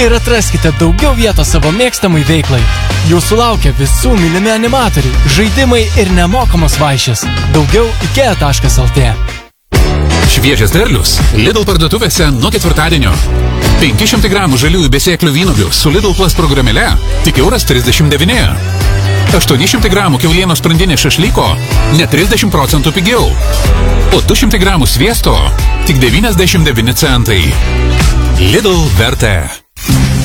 Ir atraskite daugiau vietos savo mėgstamai veiklai. Jūsų laukia visų mylimi animatoriai, žaidimai ir nemokamos vaišės. Daugiau IKEA.lt. Šviežias derlius Lidl parduotuvėse nuo ketvirtadienio. 500 gramų žaliųjų besėklių vynuogių su Lidl Plus programėle tik €39. 800 gramų kiaulienos sprandinės šašlyko net 30% pigiau. O 200 gramų sviesto tik 99 centai. Lidl vertė.